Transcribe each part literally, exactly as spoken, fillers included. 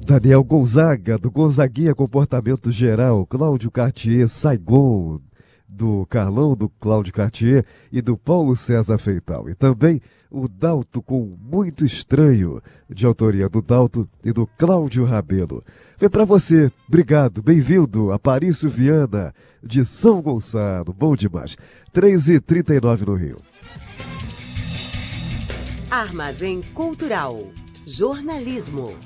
Daniel Gonzaga, do Gonzaguinha Comportamento Geral, Cláudio Cartier, Saigon, do Carlão, do Cláudio Cartier e do Paulo César Feital. E também o Dalto com Muito Estranho, de autoria do Dalto e do Cláudio Rabelo. Foi para você, obrigado, bem-vindo, Aparício Viana, de São Gonçalo, bom demais. três e trinta e nove no Rio. Armazém Cultural, jornalismo.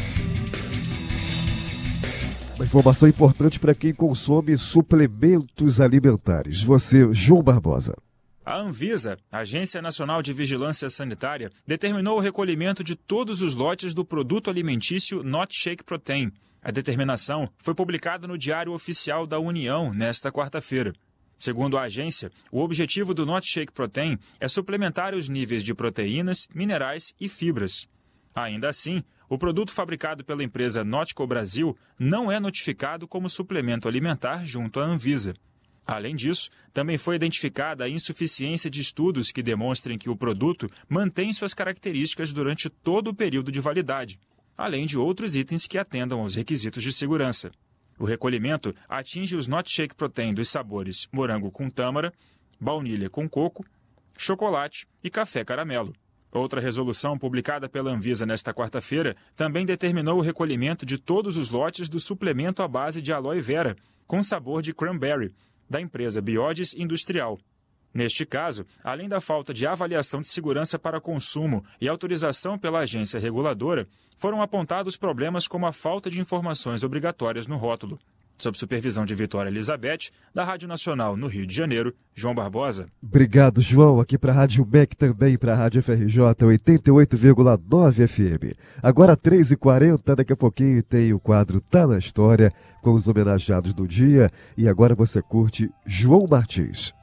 Uma informação importante para quem consome suplementos alimentares. Você, João Barbosa. A Anvisa, Agência Nacional de Vigilância Sanitária, determinou o recolhimento de todos os lotes do produto alimentício Not Shake Protein. A determinação foi publicada no Diário Oficial da União nesta quarta-feira. Segundo a agência, o objetivo do Not Shake Protein é suplementar os níveis de proteínas, minerais e fibras. Ainda assim, o produto fabricado pela empresa Notco Brasil não é notificado como suplemento alimentar junto à Anvisa. Além disso, também foi identificada a insuficiência de estudos que demonstrem que o produto mantém suas características durante todo o período de validade, além de outros itens que atendam aos requisitos de segurança. O recolhimento atinge os Not Shake Protein dos sabores morango com tâmara, baunilha com coco, chocolate e café caramelo. Outra resolução publicada pela Anvisa nesta quarta-feira também determinou o recolhimento de todos os lotes do suplemento à base de aloe vera, com sabor de cranberry, da empresa Biodes Industrial. Neste caso, além da falta de avaliação de segurança para consumo e autorização pela agência reguladora, foram apontados problemas como a falta de informações obrigatórias no rótulo. Sob supervisão de Vitória Elizabeth, da Rádio Nacional no Rio de Janeiro, João Barbosa. Obrigado, João. Aqui para a Rádio M E C também, para a Rádio F R J oitenta e oito vírgula nove F M. Agora três e quarenta, daqui a pouquinho tem o quadro Tá na História, com os homenageados do dia. E agora você curte João Martins.